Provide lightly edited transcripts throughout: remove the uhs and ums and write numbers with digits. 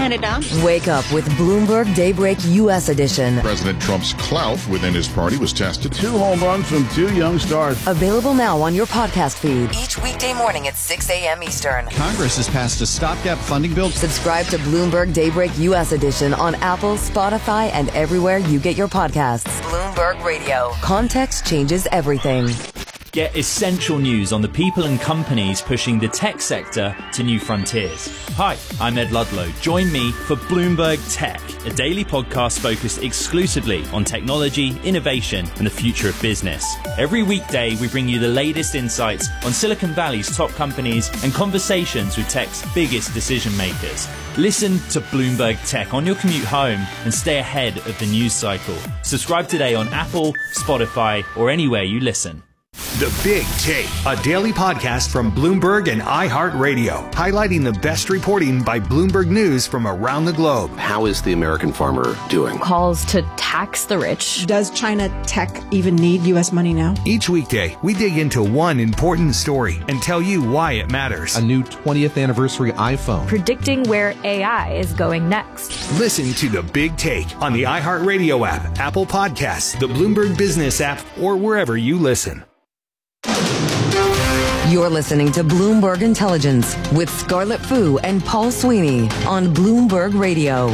Planet Down. Wake up with Bloomberg Daybreak U.S. edition. President Trump's clout within his party was tested. 2 home runs from 2 young stars. Available now on your podcast feed. Each weekday morning at 6 a.m. Eastern. Congress has passed a stopgap funding bill. Subscribe to Bloomberg Daybreak U.S. edition on Apple, Spotify, and everywhere you get your podcasts. Bloomberg Radio. Context changes everything. Get essential news on the people and companies pushing the tech sector to new frontiers. Hi, I'm Ed Ludlow. Join me for Bloomberg Tech, a daily podcast focused exclusively on technology, innovation, and the future of business. Every weekday, we bring you the latest insights on Silicon Valley's top companies and conversations with tech's biggest decision makers. Listen to Bloomberg Tech on your commute home and stay ahead of the news cycle. Subscribe today on Apple, Spotify, or anywhere you listen. The Big Take, a daily podcast from Bloomberg and iHeartRadio, highlighting the best reporting by Bloomberg News from around the globe. How is the American farmer doing? Calls to tax the rich. Does China tech even need U.S. money now? Each weekday, we dig into one important story and tell you why it matters. A new 20th anniversary iPhone. Predicting where AI is going next. Listen to The Big Take on the iHeartRadio app, Apple Podcasts, the Bloomberg Business app, or wherever you listen. You're listening to Bloomberg Intelligence with Scarlett Fu and Paul Sweeney on Bloomberg Radio.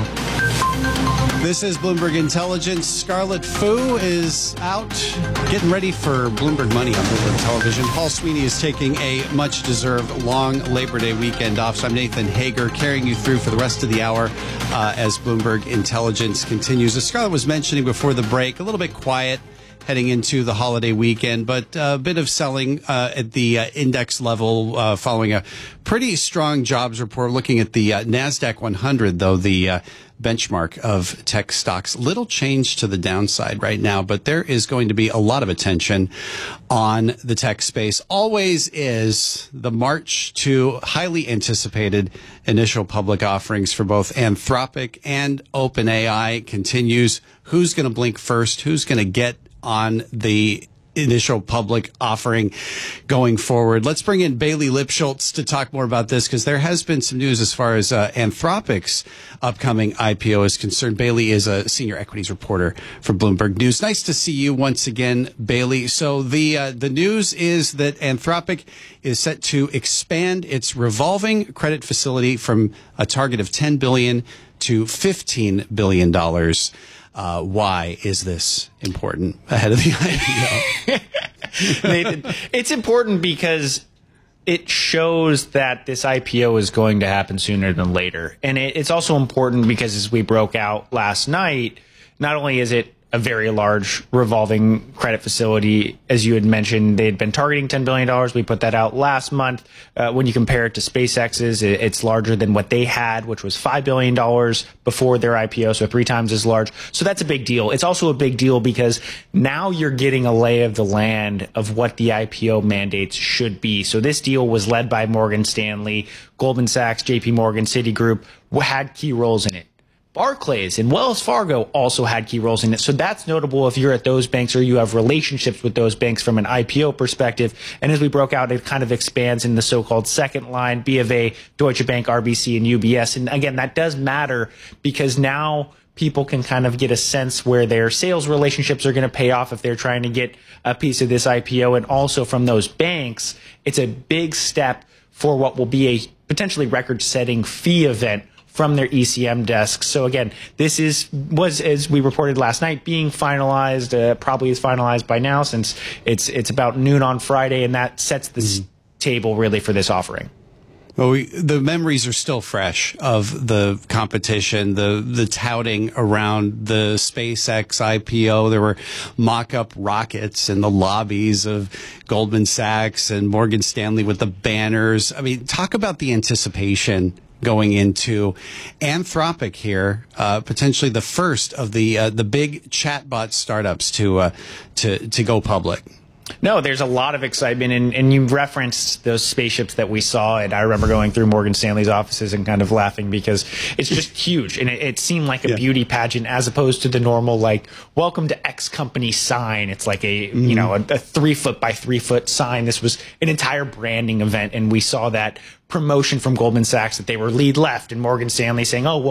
This is Bloomberg Intelligence. Scarlett Fu is out getting ready for Bloomberg Money on Bloomberg Television. Paul Sweeney is taking a much-deserved long Labor Day weekend off. So I'm Nathan Hager carrying you through for the rest of the hour as Bloomberg Intelligence continues. As Scarlett was mentioning before the break, a little bit quiet heading into the holiday weekend, but a bit of selling at the index level following a pretty strong jobs report. Looking at the NASDAQ 100, though, the benchmark of tech stocks, little change to the downside right now, but there is going to be a lot of attention on the tech space. Always is. The march to highly anticipated initial public offerings for both Anthropic and OpenAI continues. Who's going to blink first? Who's going to get on the initial public offering going forward? Let's bring in Bailey Lipschultz to talk more about this, because there has been some news as far as Anthropic's upcoming IPO is concerned. Bailey is a senior equities reporter for Bloomberg News. Nice to see you once again, Bailey. So the news is that Anthropic is set to expand its revolving credit facility from a target of $10 billion to $15 billion. Why is this important ahead of the IPO? Nathan, it's important because it shows that this IPO is going to happen sooner than later. And it's also important because, as we broke out last night, not only is it a very large revolving credit facility, as you had mentioned, they had been targeting $10 billion. We put that out last month. When you compare it to SpaceX's, it's larger than what they had, which was $5 billion before their IPO, so 3 times as large. So that's a big deal. It's also a big deal because now you're getting a lay of the land of what the IPO mandates should be. So this deal was led by Morgan Stanley, Goldman Sachs, JP Morgan, Citigroup had key roles in it. Barclays and Wells Fargo also had key roles in it. So that's notable if you're at those banks or you have relationships with those banks from an IPO perspective. And as we broke out, it kind of expands in the so-called second line, B of A, Deutsche Bank, RBC, and UBS. And again, that does matter because now people can kind of get a sense where their sales relationships are going to pay off if they're trying to get a piece of this IPO. And also from those banks, it's a big step for what will be a potentially record-setting fee event from their ECM desks. So again, this was, as we reported last night, being finalized, probably is finalized by now since it's about noon on Friday, and that sets the table really for this offering. Well, the memories are still fresh of the competition, the touting around the SpaceX IPO. There were mock-up rockets in the lobbies of Goldman Sachs and Morgan Stanley with the banners. I mean, talk about the anticipation going into Anthropic here, potentially the first of the big chatbot startups to go public. No, there's a lot of excitement, and you referenced those spaceships that we saw, and I remember going through Morgan Stanley's offices and kind of laughing because it's just huge, and it seemed like a beauty pageant as opposed to the normal, like, welcome to X company sign. It's like a 3 foot by 3 foot sign. This was an entire branding event, and we saw that promotion from Goldman Sachs that they were lead left, and Morgan Stanley saying, oh, well,